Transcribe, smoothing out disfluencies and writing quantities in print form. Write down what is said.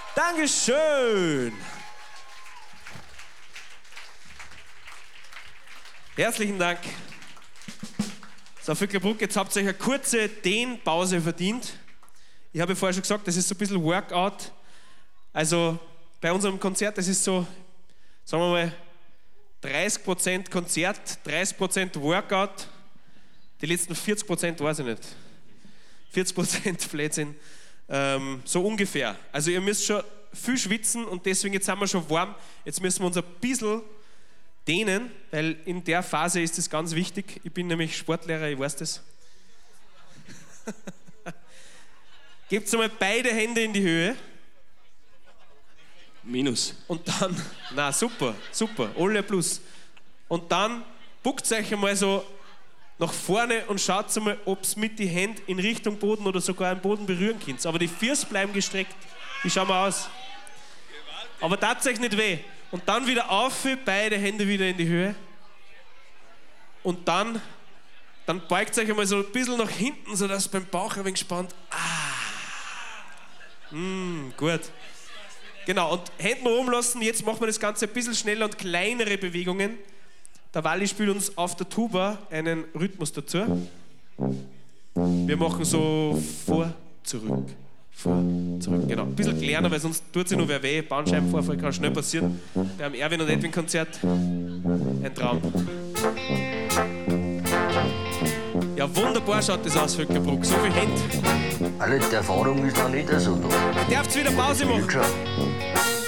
Dankeschön. Herzlichen Dank. So, Vöcklerbruck, jetzt habt ihr euch eine kurze Dehnpause verdient. Ich habe vorher schon gesagt, das ist so ein bisschen Workout. Also bei unserem Konzert, das ist so, sagen wir mal, 30% Konzert, 30% Workout. Die letzten 40% weiß ich nicht. 40% Blödsinn. So ungefähr. Also ihr müsst schon viel schwitzen und deswegen, jetzt sind wir schon warm. Jetzt müssen wir uns ein bisschen dehnen, weil in der Phase ist das ganz wichtig. Ich bin nämlich Sportlehrer, ich weiß das. Gebt einmal beide Hände in die Höhe. Minus. Und dann, na super, alle plus. Und dann buckt euch einmal so nach vorne und schaut mal, ob es mit den Händen in Richtung Boden oder sogar am Boden berühren könnt. Aber die Füße bleiben gestreckt. Wie schauen wir aus? Aber tat euch nicht weh. Und dann wieder auf, beide Hände wieder in die Höhe. Und dann beugt euch einmal so ein bisschen nach hinten, sodass beim Bauch ein wenig spannt. Gut. Genau, und Hände mal oben lassen. Jetzt machen wir das Ganze ein bisschen schneller und kleinere Bewegungen. Der Walli spielt uns auf der Tuba einen Rhythmus dazu. Wir machen so vor, zurück, genau. Ein bisschen kleiner, weil sonst tut sich noch wer weh. Bandscheibenvorfall kann schnell passieren. Beim Erwin und Edwin Konzert. Ein Traum. Ja, wunderbar schaut das aus, Vöcklerbruck. So viel Hände. Alle, die Erfahrung ist noch nicht so da. Ihr dürft wieder Pause machen.